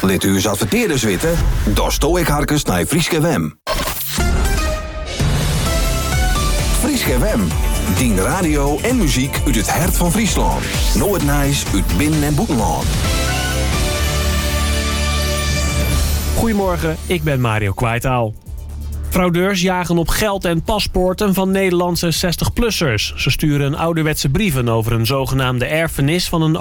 Lit u eens adverteerders weten? Dan sto ik harkens naar Frieske Wem. Frieske Wem. Dien radio en muziek uit het hart van Friesland. Nooit nice uit binnen- en buitenland. Goedemorgen, ik ben Mario Kwaitaal. Fraudeurs jagen op geld en paspoorten van Nederlandse 60-plussers. Ze sturen ouderwetse brieven over een zogenaamde erfenis van een